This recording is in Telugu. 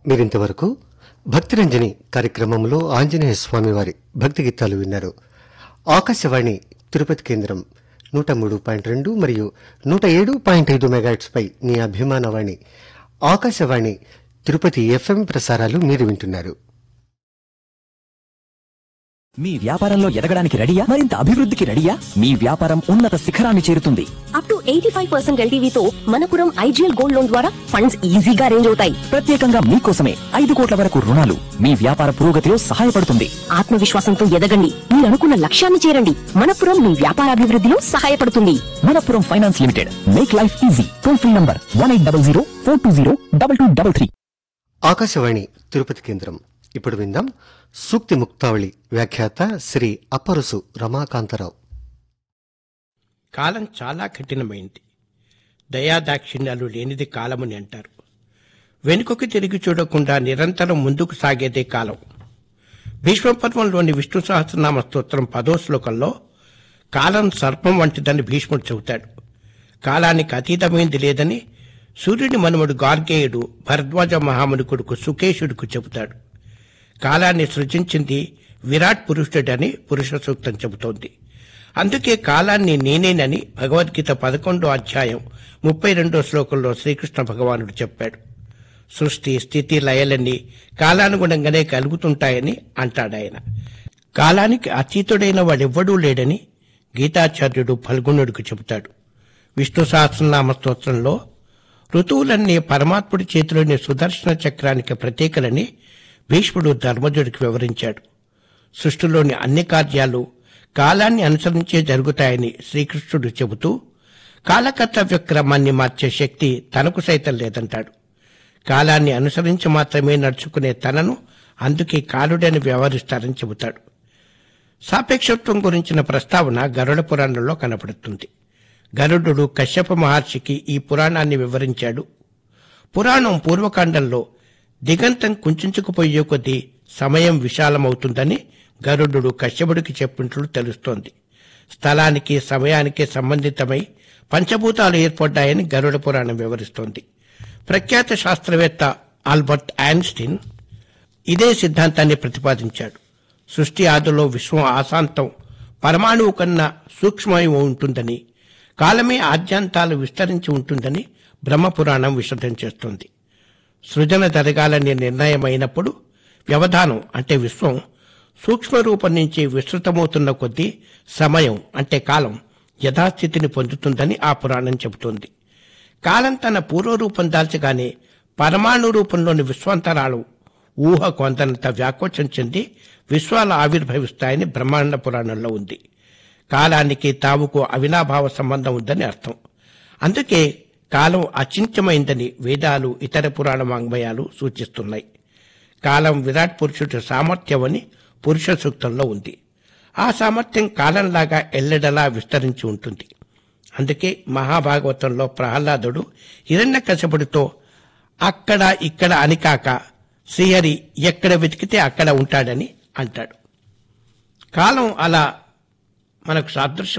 మీరింతవరకు భక్తిరంజని కార్యక్రమంలో ఆంజనేయ స్వామివారి భక్తి గీతాలు విన్నారు. ఆకాశవాణి తిరుపతి కేంద్రం 103.2 మరియు 107.5 మెగాహెర్ట్జ్ పై మీ అభిమాన వాణి ఆకాశవాణి తిరుపతి ఎఫ్ఎం ప్రసారాలు మీరు వింటున్నారు. మీ వ్యాపారంలో ఎదగడానికి రెడీయా? మరింత అభివృద్ధికి రెడీయా? మీ వ్యాపారం ఉన్నత శిఖరాన్ని చేరుతుంది. Up to 85% ఎల్టీవీతో Manappuram IGL gold loan ద్వారా ఫండ్స్ ఈజీగా అరేంజ్ అవుతాయి. ప్రత్యేకంగా మీకోసమే 5 కోట్ల వరకు రుణాలు మీ వ్యాపార పురోగతిలో సహాయపడుతుంది. ఆత్మవిశ్వాసంతో ఎదగండి, మీరు అనుకున్న లక్ష్యాన్ని చేరండి. మనపురం మీ వ్యాపారాభివృద్ధిలో సహాయపడుతుంది. Manappuram finance limited, make life easy. Toll free number 1800-420-2233. Akashvani Tirupati కేంద్రం. ఇప్పుడు విందాం సూక్తి ముక్తావళి. వ్యాఖ్యాత శ్రీ అప్పరుసు రమాకాంతరావు. కాలం చాలా కఠినమైంది. దయాదాక్షిణ్యాలు లేనిది కాలమని అంటారు. వెనుకకు తిరిగి చూడకుండా నిరంతరం ముందుకు సాగేదే కాలం. భీష్మపర్వంలోని విష్ణు సహస్రనామ స్తోత్రం 10వ శ్లోకంలో కాలం సర్పం వంటిదని భీష్ముడు చెబుతాడు. కాలానికి అతీతమైంది లేదని సూర్యుని మనుమడు గార్గేయుడు భరద్వాజ మహామునికుడుకు సుకేశుడికి చెబుతాడు. కాలాన్ని సృజించింది విరాట్ పురుషుడని పురుష సూక్తం చెబుతోంది. అందుకే కాలాన్ని నేనేనని భగవద్గీత 11వ అధ్యాయం 32వ శ్లోకంలో శ్రీకృష్ణ భగవానుడు చెప్పాడు. సృష్టి స్థితి లయలన్నీ కాలానుగుణంగానే కలుగుతుంటాయని అంటాడాయన. కాలానికి అతీతుడైన వాడెవ్వడూ లేడని గీతాచార్యుడు ఫల్గుణుడికి చెబుతాడు. విష్ణు సహస్రనామ స్తోత్రంలో ఋతువులన్నీ పరమాత్ముడి చేతిలోని సుదర్శన చక్రానికి ప్రతీకలని భీష్ముడు ధర్మజుడికి వివరించాడు. సృష్టిలోని అన్ని కార్యాలు కాలాన్ని అనుసరించే జరుగుతాయని శ్రీకృష్ణుడు చెబుతూ కాలకర్తవ్య క్రమాన్ని మార్చే శక్తి తనకు సైతం లేదంటాడు. కాలాన్ని అనుసరించి మాత్రమే నడుచుకునే తనను అందుకే కాలుడని వ్యవహరిస్తారని చెబుతాడు. సాపేక్షత్వం గురించిన ప్రస్తావన గరుడ పురాణంలో కనపడుతుంది. గరుడు కశ్యప మహర్షికి ఈ పురాణాన్ని వివరించాడు. పురాణం పూర్వకాండంలో దిగంతం కుంచుకుపోయే కొద్దీ సమయం విశాలమవుతుందని గరుడు కశ్యపుడికి చెప్పినట్లు తెలుస్తోంది. స్థలానికి సమయానికి సంబంధితమై పంచభూతాలు ఏర్పడ్డాయని గరుడ పురాణం వివరిస్తోంది. ప్రఖ్యాత శాస్త్రవేత్త ఆల్బర్ట్ ఐన్స్టీన్ ఇదే సిద్ధాంతాన్ని ప్రతిపాదించాడు. సృష్టి ఆదిలో విశ్వం ఆశాంతం పరమాణువు కన్నా సూక్ష్మమై ఉంటుందని, కాలమే ఆద్యాంతాలు విస్తరించి ఉంటుందని బ్రహ్మపురాణం విశదం చేస్తుంది. సృజన జరగాలని నిర్ణయమైనప్పుడు వ్యవధానం అంటే విశ్వం సూక్ష్మరూపం నుంచి విస్తృతమవుతున్న కొద్దీ సమయం అంటే కాలం యథాస్థితిని పొందుతుందని ఆ పురాణం చెబుతోంది. కాలం తన పూర్వరూపం దాల్చగానే పరమాణు రూపంలోని విశ్వాంతరాలు ఊహ కొందనంత వ్యాకోచం చెంది విశ్వాలు ఆవిర్భవిస్తాయని బ్రహ్మాండ పురాణంలో ఉంది. కాలానికి తావుకు అవినాభావ సంబంధం ఉందని అర్థం. అందుకే కాలం అచింత్యమైందని వేదాలు ఇతర పురాణ వాంగ్మయాలు సూచిస్తున్నాయి. కాలం విరాట్ పురుషుడి సామర్థ్యమని పురుష సూక్తంలో ఉంది. ఆ సామర్థ్యం కాలంలాగా ఎల్లెడలా విస్తరించి ఉంటుంది. అందుకే మహాభాగవతంలో ప్రహ్లాదుడు హిరణ్యకశపుడితో అక్కడ ఇక్కడ అని కాక శ్రీహరి ఎక్కడ వెతికితే అక్కడ ఉంటాడని అంటాడు. కాలం అలా మనకు సాదృశ్యం